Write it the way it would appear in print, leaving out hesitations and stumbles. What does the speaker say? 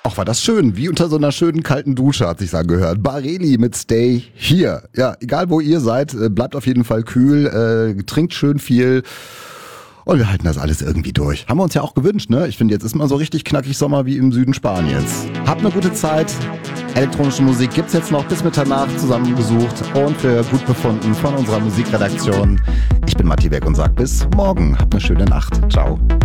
Ach, war das schön. Wie unter so einer schönen kalten Dusche hat sich's angehört. Bareli mit Stay Here. Ja, egal wo ihr seid, bleibt auf jeden Fall kühl, trinkt schön viel. Und wir halten das alles irgendwie durch. Haben wir uns ja auch gewünscht, ne? Ich finde, jetzt ist mal so richtig knackig Sommer wie im Süden Spaniens. Habt eine gute Zeit. Elektronische Musik gibt's jetzt noch bis Mitternacht zusammengesucht und für gut befunden von unserer Musikredaktion. Ich bin Matti Beck und sag bis morgen. Habt eine schöne Nacht. Ciao.